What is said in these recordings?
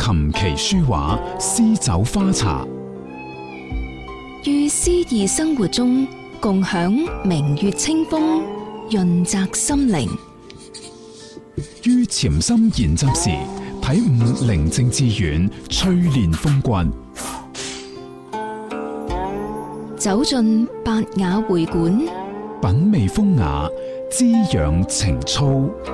琴棋書畫詩酒花茶， 於詩意生活中共享明月清風，潤澤心靈。 於潛心研習時體悟寧靜致遠，淬煉風骨。 走進百雅會館， 品味風雅，滋養情操。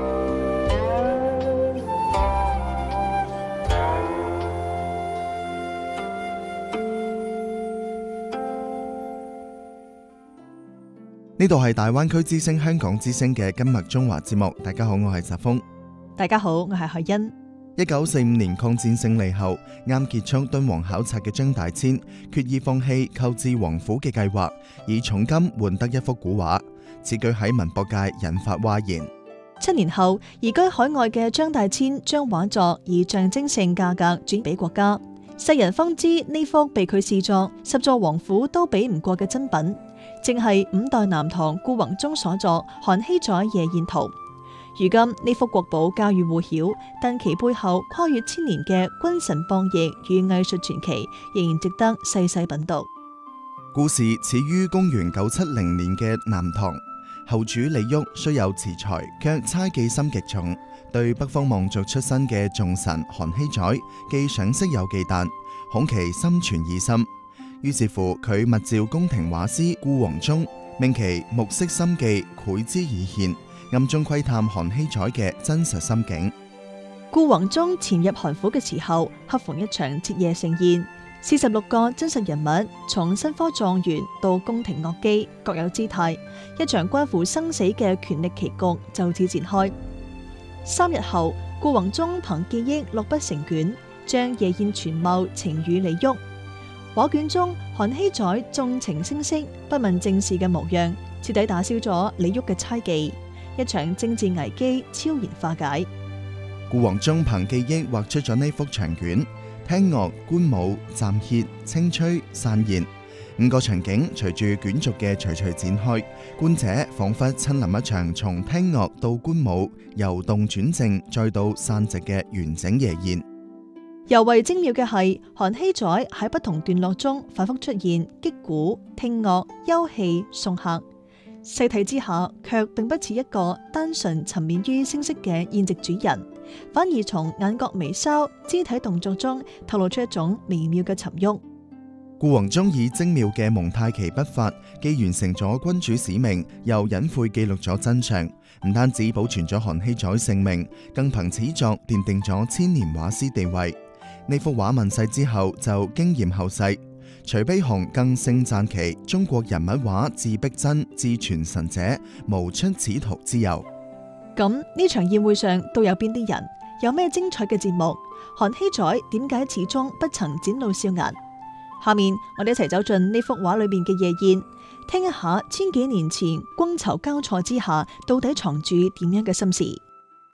呢度係大灣區之聲香港之聲嘅今日中華節目。大家好，我係澤峰。 大家好，我係海欣。 1945年抗戰勝利後，啱結束敦煌考察嘅張大千決意放棄購置王府嘅計劃，以重金換得一幅古畫。此舉喺文博界引發譁然。 7年後，移居海外嘅張大千將畫作以象徵性價格轉俾國家，世人方知呢幅被佢視作10座王府都比唔過嘅珍品，正係5代南唐顧宏中所作《韓熙載夜宴圖》。如今呢幅國寶家喻戶曉，但其背後跨越千年嘅君臣博弈與藝術傳奇，仍然值得細細品讀。 故事始於公元970年嘅南唐，後主李煜雖有辭才，卻猜忌心極重，對北方望族出身嘅重臣韓熙載既賞識又忌憚，恐其心存異心。於是乎，佢密召宮廷畫師顧闳中，命其目色心記，繪之以獻，暗中窺探韓熙載嘅真實心境。 顧闳中潛入韓府嘅時候，恰逢一場徹夜盛宴，46個真實人物，從新科狀元到宮廷樂姬，各有姿態，一場關乎生死嘅權力棋局就此展開。3日後，顧闳中憑記憶落筆成卷，將夜宴全貌呈與李煜。畫卷中，韓熙載縱情聲色，不問政事嘅模樣，徹底打消咗李煜嘅猜忌，一場政治危機悄然化解。 顧闳中憑記憶畫出咗呢幅長卷，聽樂、觀舞、暫歇、清吹、散宴5個場景，隨住卷軸嘅徐徐展開，觀者仿佛親臨一場從聽樂到觀舞、由動轉靜再到散席嘅完整夜宴。 尤為精妙嘅係，韓熙載喺不同段落中反覆出現擊鼓、聽樂、休戲、送客，細睇之下卻並不似一個單純沉湎於聲色嘅宴席主人，反而從眼角眉梢、肢體動作中透露出一種微妙嘅沉鬱。 顧闳中以精妙嘅蒙太奇筆法，既完成咗君主使命，又隱晦記錄咗真相，唔單止保存咗韓熙載性命，更憑此作奠定咗千年畫師地位。呢幅畫問世之後就驚艷後世，徐悲鴻更盛讚其中國人物畫自逼真至傳神者，無出此途之有。 咁呢場宴會上都有邊啲人？有咩精彩嘅節目？韓熙載點解始終不曾展露笑顏？下面我哋一齊走進呢幅畫裏面嘅夜宴，聽一下千幾年前觥籌交錯之下，到底藏住點樣嘅心事。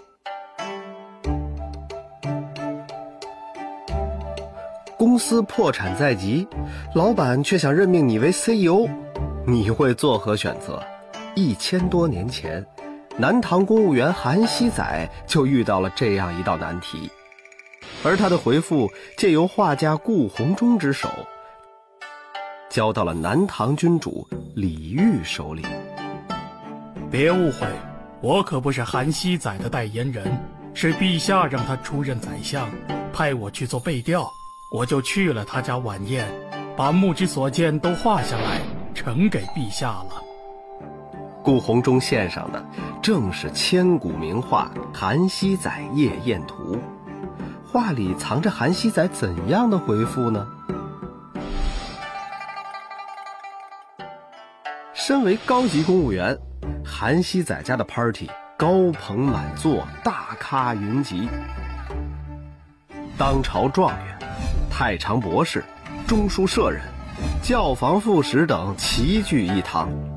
公司破產在即，老闆卻想任命你為 CEO， 你會作何選擇？1000多年前，南唐公務員韓熙載就遇到了這樣一道難題，而他的回復借由畫家顧闳中之手，交到了南唐君主李煜手裏。 別誤會，我可不是韓熙載的代言人，是陛下讓他出任宰相，派我去做背調。我就去了他家晚宴，把目之所見都畫下來，呈給陛下了。 顧闳中獻上的正是千古名畫《韓熙載夜宴圖》，畫裏藏着韓熙載怎樣的回復呢？身為高級公務員，韓熙載家的 party 高朋滿座，大咖雲集，當朝狀元、太常博士、中書舍人、教坊副使等齊聚一堂。